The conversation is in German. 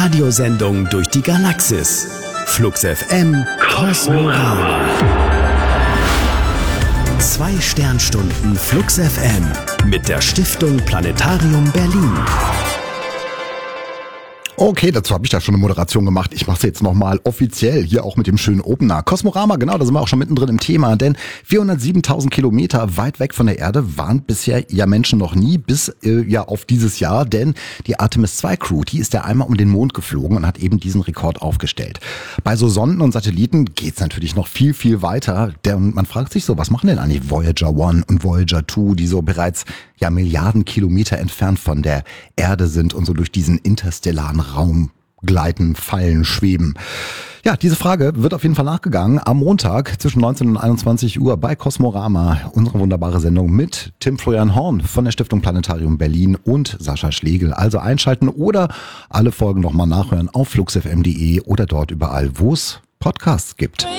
Radiosendung durch die Galaxis. Flux FM Kosmorama. 2 Sternstunden Flux FM mit der Stiftung Planetarium Berlin. Okay, dazu habe ich da schon eine Moderation gemacht. Ich mache es jetzt nochmal offiziell, hier auch mit dem schönen Opener. Kosmorama, genau, da sind wir auch schon mittendrin im Thema, denn 407.000 Kilometer weit weg von der Erde waren bisher ja Menschen noch nie, bis auf dieses Jahr, denn die Artemis 2 Crew, die ist ja einmal um den Mond geflogen und hat eben diesen Rekord aufgestellt. Bei so Sonden und Satelliten geht's natürlich noch viel, viel weiter. Man fragt sich so, was machen denn eigentlich Voyager 1 und Voyager 2, die so bereits Milliarden Kilometer entfernt von der Erde sind und so durch diesen interstellaren Raum gleiten, fallen, schweben. Ja, diese Frage wird auf jeden Fall nachgegangen am Montag zwischen 19 und 21 Uhr bei Kosmorama, unsere wunderbare Sendung mit Tim Florian Horn von der Stiftung Planetarium Berlin und Sascha Schlegel. Also einschalten oder alle Folgen nochmal nachhören auf fluxfm.de oder dort überall, wo es Podcasts gibt.